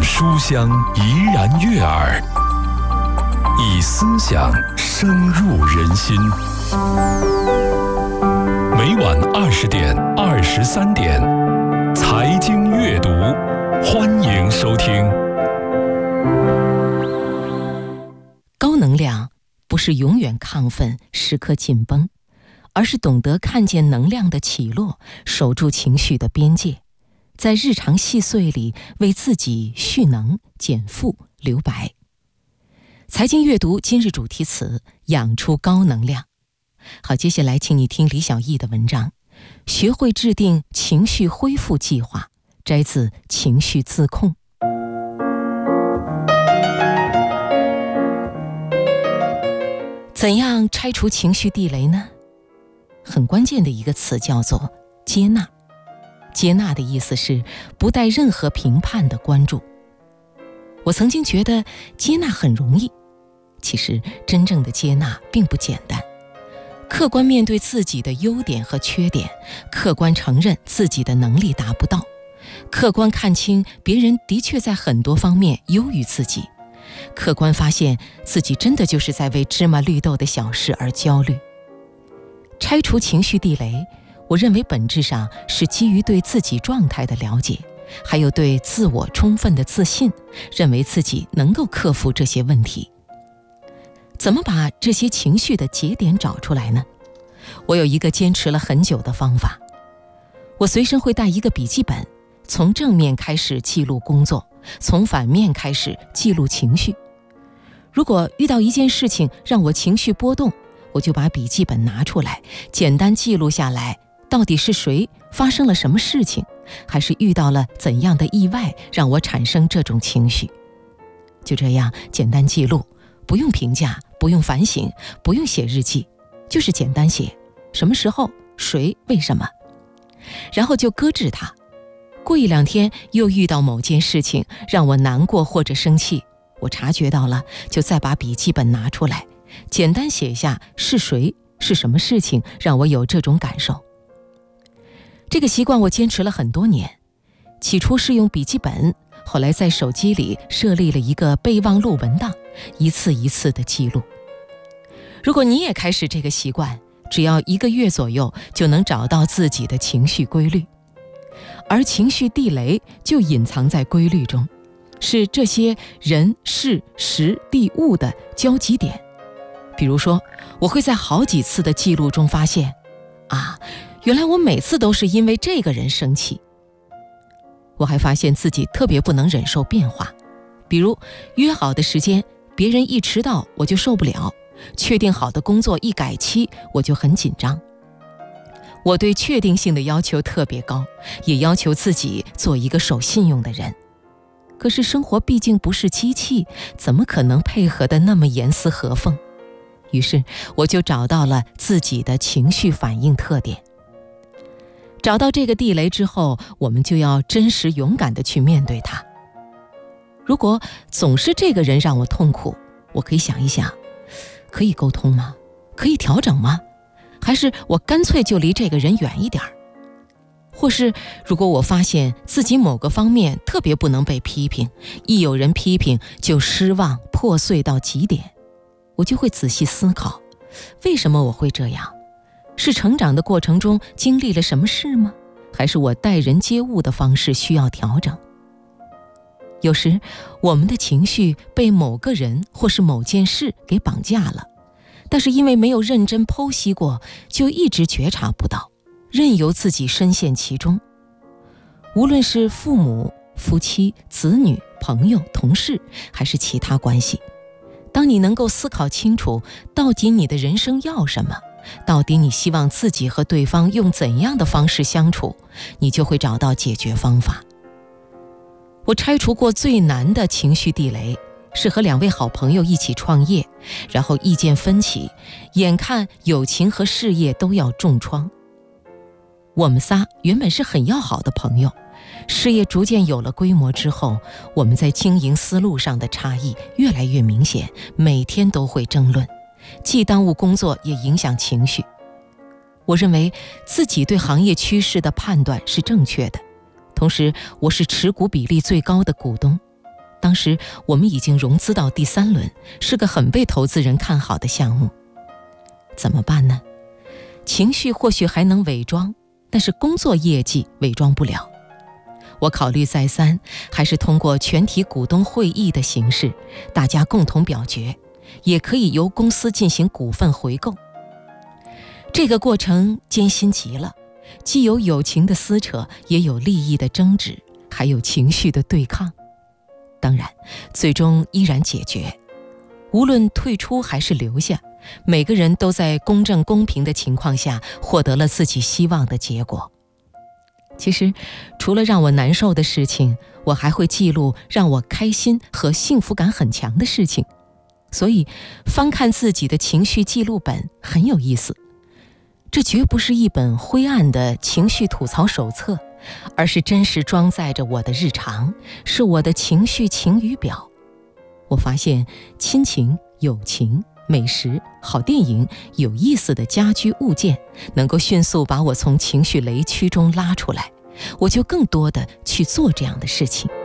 书香怡然悦耳，以思想深入人心。每晚20点、23点，财经阅读，欢迎收听。 高能量不是永远亢奋、时刻紧绷，而是懂得看见能量的起落，守住情绪的边界，在日常细碎里为自己蓄能、减负、留白。财经阅读今日主题词：养出高能量。好，接下来请你听李小艺的文章，学会制定情绪恢复计划，摘自《情绪自控》。怎样拆除情绪地雷呢？很关键的一个词叫做接纳。接纳的意思是不带任何评判的关注。我曾经觉得接纳很容易，其实真正的接纳并不简单。客观面对自己的优点和缺点，客观承认自己的能力达不到，客观看清别人的确在很多方面优于自己，客观发现自己真的就是在为芝麻绿豆的小事而焦虑。拆除情绪地雷，我认为本质上是基于对自己状态的了解，还有对自我充分的自信，认为自己能够克服这些问题。怎么把这些情绪的节点找出来呢？我有一个坚持了很久的方法。我随身会带一个笔记本，从正面开始记录工作，从反面开始记录情绪。如果遇到一件事情让我情绪波动，我就把笔记本拿出来，简单记录下来，到底是谁发生了什么事情，还是遇到了怎样的意外让我产生这种情绪。就这样简单记录，不用评价，不用反省，不用写日记，就是简单写什么时候、谁、为什么，然后就搁置它。过一两天又遇到某件事情让我难过或者生气，我察觉到了，就再把笔记本拿出来，简单写下是谁、是什么事情让我有这种感受。这个习惯我坚持了很多年，起初是用笔记本，后来在手机里设立了一个备忘录文档，一次一次的记录。如果你也开始这个习惯，只要1个月左右就能找到自己的情绪规律。而情绪地雷就隐藏在规律中，是这些人、事、时、地、物的交集点。比如说，我会在好几次的记录中发现，原来我每次都是因为这个人生气。我还发现自己特别不能忍受变化，比如约好的时间，别人一迟到我就受不了，确定好的工作一改期我就很紧张。我对确定性的要求特别高，也要求自己做一个守信用的人。可是生活毕竟不是机器，怎么可能配合得那么严丝合缝？于是我就找到了自己的情绪反应特点。找到这个地雷之后，我们就要真实勇敢地去面对它。如果总是这个人让我痛苦，我可以想一想，可以沟通吗？可以调整吗？还是我干脆就离这个人远一点？或是如果我发现自己某个方面特别不能被批评，一有人批评就失望破碎到极点，我就会仔细思考，为什么我会这样？是成长的过程中经历了什么事吗？还是我待人接物的方式需要调整？有时我们的情绪被某个人或是某件事给绑架了，但是因为没有认真剖析过，就一直觉察不到，任由自己深陷其中。无论是父母、夫妻、子女、朋友、同事，还是其他关系，当你能够思考清楚到底你的人生要什么，到底你希望自己和对方用怎样的方式相处，你就会找到解决方法。我拆除过最难的情绪地雷，是和2位好朋友一起创业，然后意见分歧，眼看友情和事业都要重创。我们仨原本是很要好的朋友，事业逐渐有了规模之后，我们在经营思路上的差异越来越明显，每天都会争论，既耽误工作也影响情绪。我认为自己对行业趋势的判断是正确的，同时我是持股比例最高的股东， 当时我们已经融资到第3轮，是个很被投资人看好的项目。怎么办呢？情绪或许还能伪装，但是工作业绩伪装不了。我考虑再三，还是通过全体股东会议的形式，大家共同表决，也可以由公司进行股份回购。这个过程艰辛极了，既有友情的撕扯，也有利益的争执，还有情绪的对抗。当然，最终依然解决。无论退出还是留下，每个人都在公正公平的情况下获得了自己希望的结果。其实，除了让我难受的事情，我还会记录让我开心和幸福感很强的事情。所以，翻看自己的情绪记录本很有意思。这绝不是一本灰暗的情绪吐槽手册，而是真实装载着我的日常，是我的情绪晴雨表。我发现亲情、友情、美食、好电影、有意思的家居物件，能够迅速把我从情绪雷区中拉出来，我就更多的去做这样的事情。